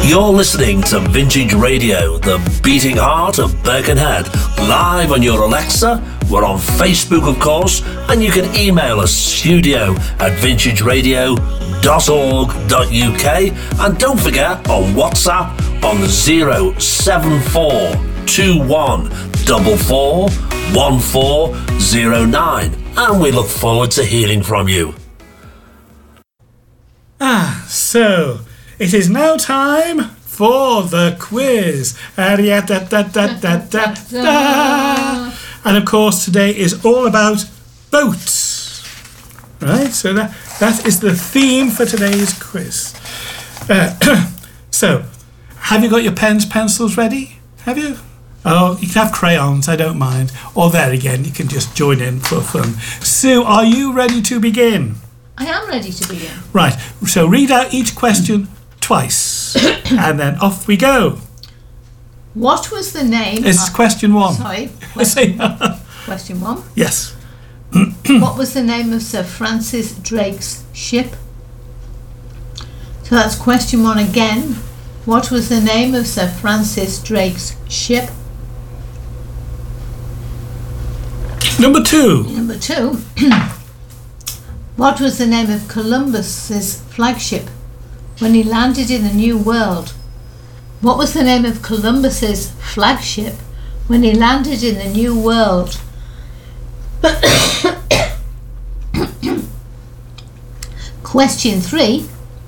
You're listening to Vintage Radio, the beating heart of Birkenhead, live on your Alexa. We're on Facebook, of course, and you can email us studio@vintageradio.org.uk, and don't forget on WhatsApp on 074441409, and we look forward to hearing from you. So it is now time for the quiz. And of course today is all about boats. Right, so that is the theme for today's quiz. So, have you got your pens, pencils ready? Have you? Oh, you can have crayons, I don't mind. Or there again, you can just join in for fun. Sue, are you ready to begin? I am ready to begin. Right, so read out each question twice, and then off we go. What was the name? This is question one. Sorry. Question one. Yes. What was the name of Sir Francis Drake's ship? So that's question one again. What was the name of Sir Francis Drake's ship? Number two. Number two. What was the name of Columbus's flagship when he landed in the New World? What was the name of Columbus's flagship when he landed in the New World? Question three.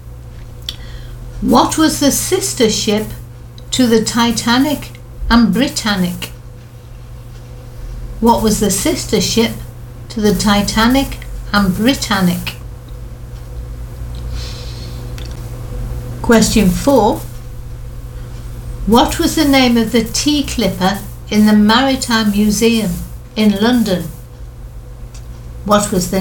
What was the sister ship to the Titanic and Britannic? What was the sister ship to the Titanic and Britannic? Question 4. What was the name of the tea clipper in the Maritime Museum in London? What was the